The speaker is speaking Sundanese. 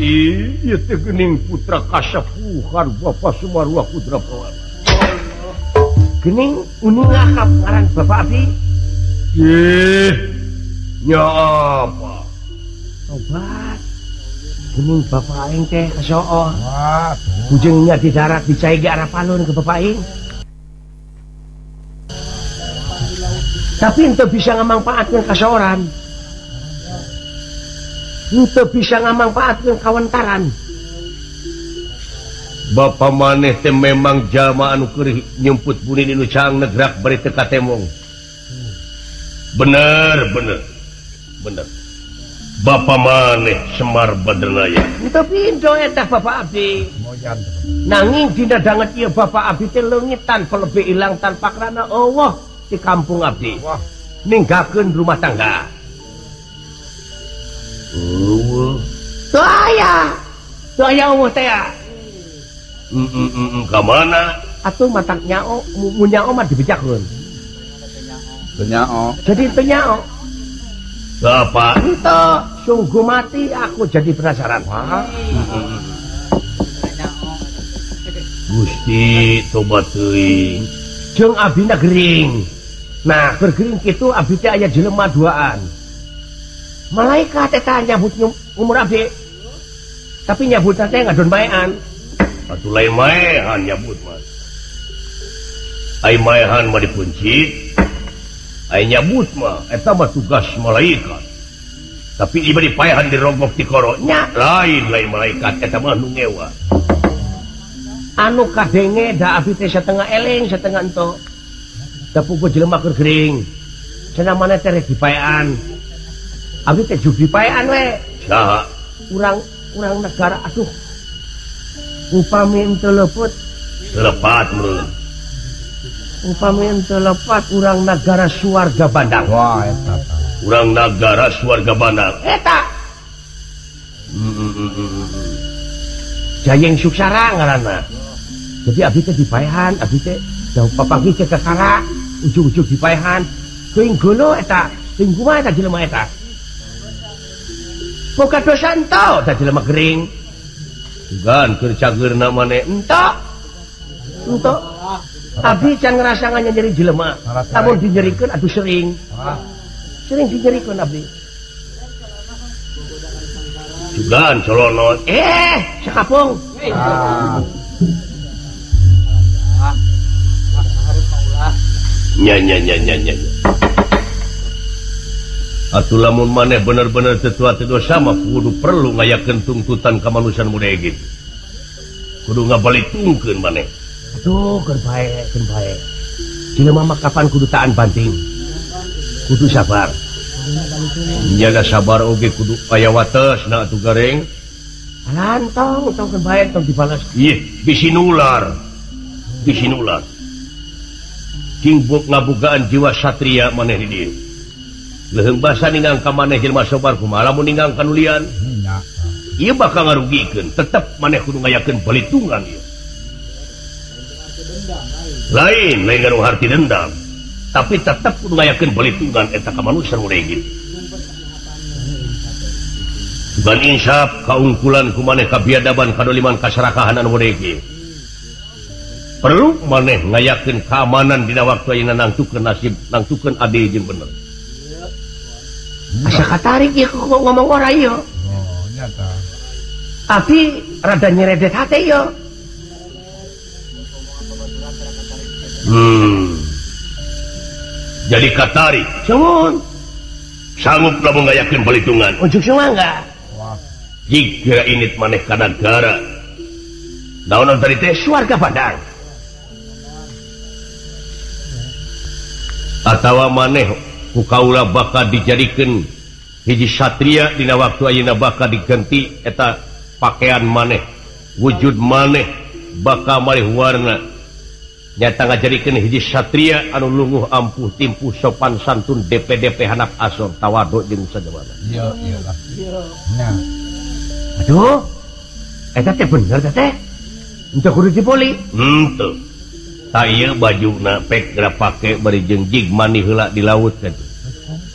ieu teh geuning putra kasepuhan Bapak Sumarwa Putra Prawana. Geuning uning ngakap ngaran Bapak Abdi. Nya apa? Obat. Geuning Bapak aing teh kasoo. Wah, bujengnya di darat dicai ke arah Palun ke Bapak aing. Tapi ente bisa ngamangpaatkeun kasoran. Ente bisa ngamangpaatkeun kawantaran. Bapak maneh teh memang jalma anu keurih nyemput buni di Nucang negrak bari teu katemong. Bener. Bapak maneh Semar Badranaya. Ente pindo eta Bapak Abdi. Nanging dina danget ieu Bapak Abdi teh leungitan pelebe ilang tanpa krana Allah di kampung Abdi. Wah, ninggalkeun rumah tangga. Teu aya Allah teh. Ka mana? Atuh matak nyao, mun nyao mah dibejakeun. Teu nyao. Jadi teu nyao. Apa? Ente sungguh mati aku jadi penasaran. Gusti tobat teuing. Jeung abdina gering. Nah, bergering kitu abdi teh aya jelema duaan. Malaikat eta nyabut umur abdi. Tapi nyabutna teh ngadon baean. Atuh lain maehan nyabut mas. Ai maehan mah dipunci. Ai nyabut mah eta mah tugas malaikat. Tapi ieu dipaehan dirogok ti koro nya lain malaikat eta mah nu ngewa. Anu kadenge da abdi teh satengah eleng satengah ento. Da puguh jelema keur gering. Cenah maneh teh rek dipaean. Abdi teh juk dipaean we. Saha? Urang negara atuh. Upami ente lepet Lepat meureun. upami ente lepat urang negara Suarga Bandang. Wah, eta. Urang nagara Suarga Bandang. Eta Jayeng Suksara ngaranna. Jadi abdi teh dipaehan, abdi teh da papanggi ke kakara, ujug-ujug dipaehan. Teuing geuleuh eta, teuing kumaha eta jelema eta? Boga dosa ento da jelema gering. Gan keur cageurna maneh Ento abdi can ngerasa nyeri jelema. Namun dinyerikeun atuh sering. Sering dinyerikeun abdi. jugaan colonot. Sakapung. Nya. Atuh lamun maneh bener-bener sesuatu dosa mah kudu perlu ngayakeun tuntutan ka manusian muda gitu. Kudu ngabalitungkeun maneh. Aduh, keur bae. Jelema mah kapan kudu taan banting. Kudu sabar. Nyaga sabar oge kudu aya watesna atuh gareng. Lantong keur bae tong dibalas. Bisi nular. Kingbuk ngabogaan jiwa satria maneh di dieu. Leuheung basa ningang ka maneh jelema sabar kumaha lamun ningang kanulian. Ieu bakal ngarugikeun, tetep maneh kudu ngayakeun balitungan ieu. Lain nganu harti dendam. Tapi tetep kudu ngayakeun balitungan eta ka manusia muda gitu. Dan insaf kaungkulan ku maneh kabiadaban kadoliman kaserakahan anu muda gitu. Perlu maneh ngayakeun keamanan dina waktu ayeuna nangtukeun nasib, nangtukeun adil jeung bener. Asa katarik ieu ngomong ora ieu. Oh, nyata. Tapi rada nyeredet hate ieu. Jadi katarik. Sumun. Sanggup lamun ngayakeun balitungan. Ujug sumangga. Jika init maneh ka negara. Naon tadi teh Suarga Bandang. Atawa maneh ku kaula bakal dijadikeun hiji satria dina waktu ayeuna bakal diganti eta pakaian maneh, wujud maneh bakal malih warna nyata ngajadikeun hiji satria anu lungguh ampuh timpuh sopan santun DP handap asor tawadu jeung sajabana. Iyalah. Nya. Aduh. Eta teh bener teh. Untuk kudu dipoli. Henteu. Ta ieu bajuna pek geura pake bari jeung jig mani heula di laut teh.